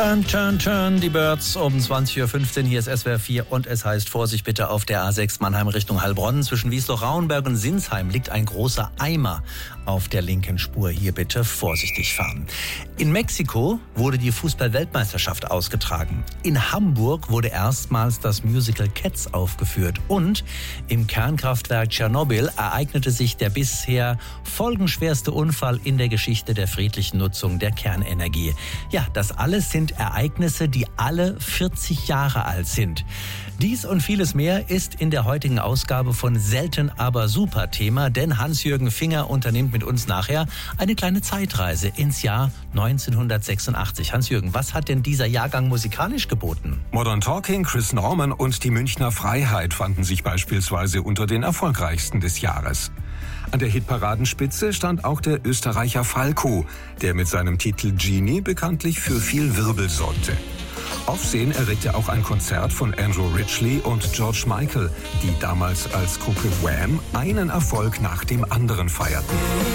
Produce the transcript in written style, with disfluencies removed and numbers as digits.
Turn, die Birds um 20.15 Uhr. Hier ist SWR 4 und es heißt Vorsicht bitte auf der A6 Mannheim Richtung Heilbronn. Zwischen Wiesloch-Rauenberg und Sinsheim liegt ein großer Eimer auf der linken Spur. Hier bitte vorsichtig fahren. In Mexiko wurde die Fußball-Weltmeisterschaft ausgetragen. In Hamburg wurde erstmals das Musical Cats aufgeführt. Und im Kernkraftwerk Tschernobyl ereignete sich der bisher folgenschwerste Unfall in der Geschichte der friedlichen Nutzung der Kernenergie. Ja, das alles sind Ereignisse, die alle 40 Jahre alt sind. Dies und vieles mehr ist in der heutigen Ausgabe von Selten aber super Thema, denn Hans-Jürgen Finger unternimmt mit uns nachher eine kleine Zeitreise ins Jahr 1986. Hans-Jürgen, was hat denn dieser Jahrgang musikalisch geboten? Modern Talking, Chris Norman und die Münchner Freiheit fanden sich beispielsweise unter den erfolgreichsten des Jahres. An der Hitparadenspitze stand auch der Österreicher Falco, der mit seinem Titel Genie bekanntlich für viel Wirbel sorgte. Aufsehen erregte auch ein Konzert von Andrew Ridgeley und George Michael, die damals als Gruppe Wham einen Erfolg nach dem anderen feierten.